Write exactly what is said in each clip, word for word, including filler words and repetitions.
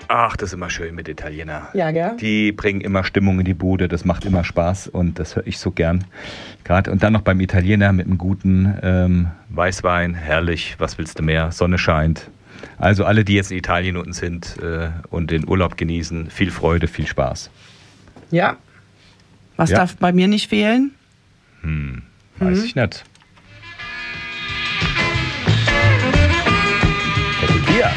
Ach, das ist immer schön mit Italiener. Ja, gell? Die bringen immer Stimmung in die Bude, das macht immer Spaß und das höre ich so gern. Gerade und dann noch beim Italiener mit einem guten ähm, Weißwein, herrlich, was willst du mehr, Sonne scheint. Also alle, die jetzt in Italien unten sind äh, und den Urlaub genießen, viel Freude, viel Spaß. Ja. Was Ja. darf bei mir nicht fehlen? Hm, weiß Hm. ich nicht. Der Tequila.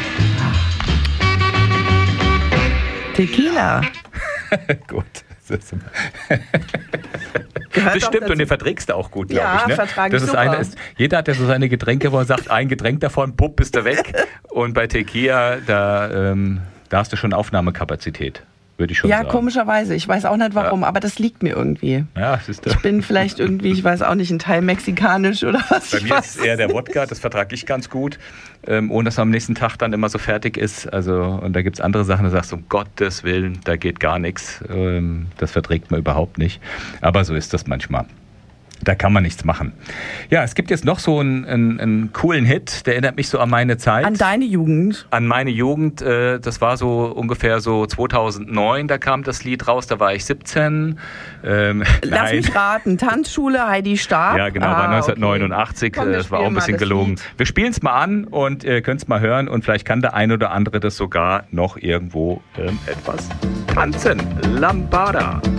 Tequila. Gut. Das, ist Gehört das doch stimmt dazu. und den verträgst du auch gut, glaube Ja, ich. Ne? vertrage das ich ist super. eine, ist, jeder hat ja so seine Getränke, wo er sagt, ein Getränk davon, bupp, bist du weg. Und bei Tequila, da, ähm, da hast du schon Aufnahmekapazität, würde ich schon Ja, sagen. komischerweise. Ich weiß auch nicht warum, aber das liegt mir irgendwie. Ja, das ist Ich bin vielleicht irgendwie, ich weiß auch nicht, ein Teil mexikanisch oder was. Bei ich mir weiß ist es eher der Wodka, das vertrage ich ganz gut, ähm, ohne dass er am nächsten Tag dann immer so fertig ist. Also, und da gibt es andere Sachen, da sagst du, um Gottes Willen, da geht gar nichts. Ähm, das verträgt man überhaupt nicht. Aber so ist das manchmal. Da kann man nichts machen. Ja, es gibt jetzt noch so einen, einen, einen coolen Hit, der erinnert mich so an meine Zeit. An deine Jugend. An meine Jugend, äh, das war so ungefähr so zweitausendneun, da kam das Lied raus, da war ich siebzehn. Ähm, Lass nein. mich raten, Tanzschule, Heidi Stark. Ja, genau, war Ah, neunzehnhundertneunundachtzig, okay. Komm, wir das war auch ein spielen mal bisschen das gelogen. Lied. Wir spielen es mal an und ihr könnt es mal hören und vielleicht kann der ein oder andere das sogar noch irgendwo ähm, etwas tanzen. Lambada.